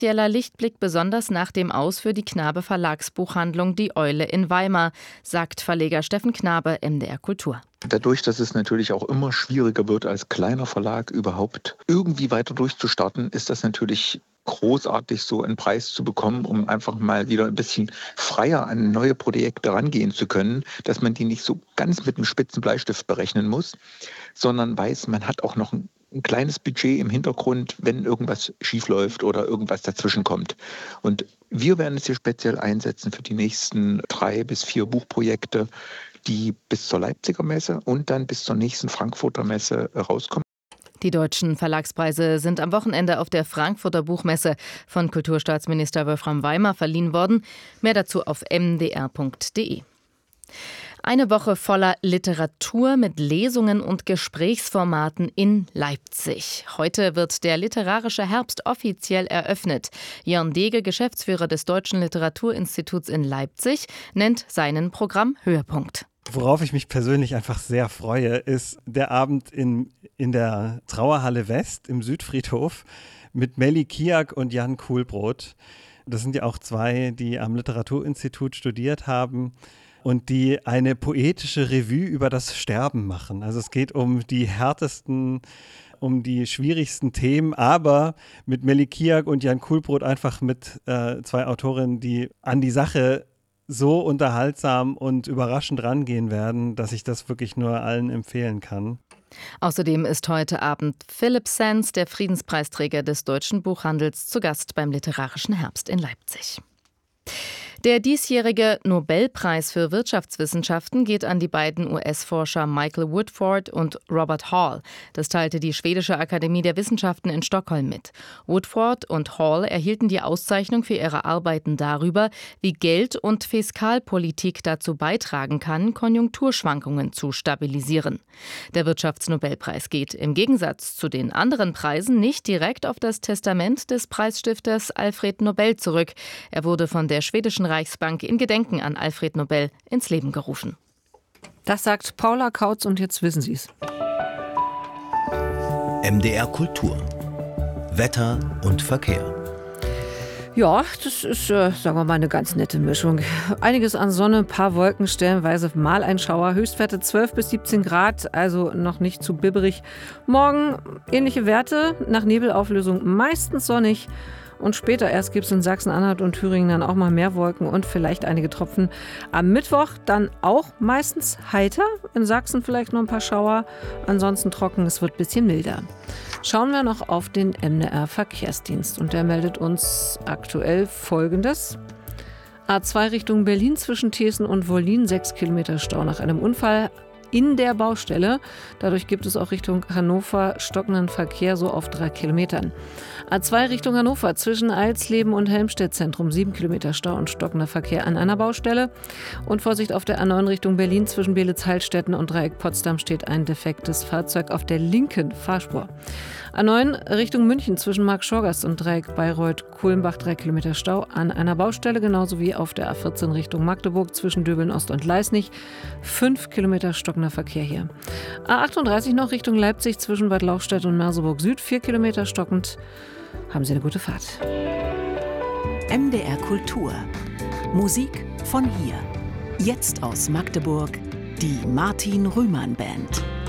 Spezieller Lichtblick besonders nach dem Aus für die Knabe Verlagsbuchhandlung Die Eule in Weimar, sagt Verleger Steffen Knabe, MDR Kultur. Dadurch, dass es natürlich auch immer schwieriger wird, als kleiner Verlag überhaupt irgendwie weiter durchzustarten, ist das natürlich großartig, so einen Preis zu bekommen, um einfach mal wieder ein bisschen freier an neue Projekte rangehen zu können, dass man die nicht so ganz mit einem spitzen Bleistift berechnen muss, sondern weiß, man hat auch noch ein kleines Budget im Hintergrund, wenn irgendwas schiefläuft oder irgendwas dazwischen kommt. Und wir werden es hier speziell einsetzen für die nächsten 3 bis 4 Buchprojekte, die bis zur Leipziger Messe und dann bis zur nächsten Frankfurter Messe rauskommen. Die deutschen Verlagspreise sind am Wochenende auf der Frankfurter Buchmesse von Kulturstaatsminister Wolfram Weimar verliehen worden. Mehr dazu auf mdr.de. Eine Woche voller Literatur mit Lesungen und Gesprächsformaten in Leipzig. Heute wird der literarische Herbst offiziell eröffnet. Jörn Dege, Geschäftsführer des Deutschen Literaturinstituts in Leipzig, nennt seinen Programmhöhepunkt. Worauf ich mich persönlich einfach sehr freue, ist der Abend in der Trauerhalle West im Südfriedhof mit Melly Kiak und Jan Kuhlbrot. Das sind ja auch 2, die am Literaturinstitut studiert haben und die eine poetische Revue über das Sterben machen. Also es geht um die härtesten, um die schwierigsten Themen, aber mit Melly Kiak und Jan Kuhlbrot einfach mit 2 Autorinnen, die an die Sache so unterhaltsam und überraschend rangehen werden, dass ich das wirklich nur allen empfehlen kann. Außerdem ist heute Abend Philipp Sands, der Friedenspreisträger des deutschen Buchhandels, zu Gast beim Literarischen Herbst in Leipzig. Der diesjährige Nobelpreis für Wirtschaftswissenschaften geht an die beiden US-Forscher Michael Woodford und Robert Hall. Das teilte die Schwedische Akademie der Wissenschaften in Stockholm mit. Woodford und Hall erhielten die Auszeichnung für ihre Arbeiten darüber, wie Geld- und Fiskalpolitik dazu beitragen kann, Konjunkturschwankungen zu stabilisieren. Der Wirtschaftsnobelpreis geht im Gegensatz zu den anderen Preisen nicht direkt auf das Testament des Preisstifters Alfred Nobel zurück. Er wurde von der schwedischen Reichsbank in Gedenken an Alfred Nobel ins Leben gerufen. Das sagt Paula Kautz und jetzt wissen Sie es. MDR Kultur. Wetter und Verkehr. Ja, das ist, sagen wir mal, eine ganz nette Mischung. Einiges an Sonne, ein paar Wolken, stellenweise mal ein Schauer. Höchstwerte 12 bis 17 Grad, also noch nicht zu bibberig. Morgen ähnliche Werte, nach Nebelauflösung meistens sonnig. Und später erst gibt es in Sachsen-Anhalt und Thüringen dann auch mal mehr Wolken und vielleicht einige Tropfen. Am Mittwoch dann auch meistens heiter. In Sachsen vielleicht noch ein paar Schauer. Ansonsten trocken, es wird ein bisschen milder. Schauen wir noch auf den MDR Verkehrsdienst. Und der meldet uns aktuell Folgendes. A2 Richtung Berlin zwischen Thesen und Wollin, 6 Kilometer Stau nach einem Unfall in der Baustelle. Dadurch gibt es auch Richtung Hannover stockenden Verkehr so auf 3 Kilometern. A2 Richtung Hannover zwischen Eilsleben und Helmstedt-Zentrum, 7 Kilometer Stau und stockender Verkehr an einer Baustelle. Und Vorsicht auf der A9 Richtung Berlin zwischen Beelitz-Heilstätten und Dreieck Potsdam steht ein defektes Fahrzeug auf der linken Fahrspur. A9 Richtung München zwischen Marktschorgast und Dreieck Bayreuth-Kulmbach, 3 Kilometer Stau an einer Baustelle, genauso wie auf der A14 Richtung Magdeburg zwischen Döbeln-Ost und Leisnig. 5 Kilometer stockender Verkehr hier. A38 noch Richtung Leipzig zwischen Bad Lauchstädt und Merseburg Süd, 4 Kilometer stockend. Haben Sie eine gute Fahrt. MDR Kultur. Musik von hier. Jetzt aus Magdeburg, die Martin Rühmann Band.